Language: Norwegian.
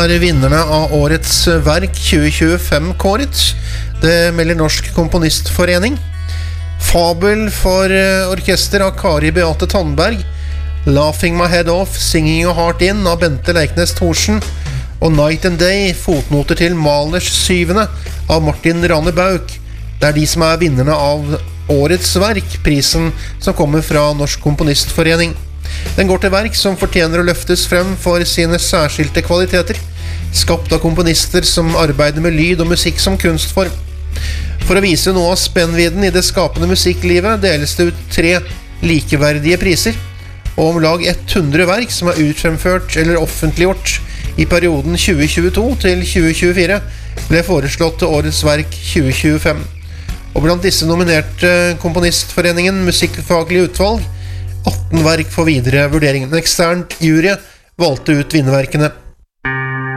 vinnerne av årets verk 2025 kåret. Det melder Norsk Komponistforening. Fabel for orkester av Kari Beate Tandberg, Laughing My Head Off, Singing Your Heart In av Bente Leiknes Thorsen, og Night and Day, fotnoter til Malers syvende av Martin Rane Bauk. Det er de som er vinnerne av årets verk, prisen som kommer fra Norsk Komponistforening. Den går til verk som fortjener å løftes frem for sine særskilte kvaliteter, skapt av komponister som arbeider med lyd og musikk som kunstform. For å vise noe av spennvidden i det skapende musikklivet deles det ut 3 likeverdige priser, og om lag 100 verk som er utfremført eller offentliggjort i perioden 2022 til 2024 ble foreslått til årets verk 2025. Og blant disse nominerte Komponistforeningen musikkfaglig utvalg 18 verk for videre vurdering. En eksternt jury valgte ut vinnerverkene.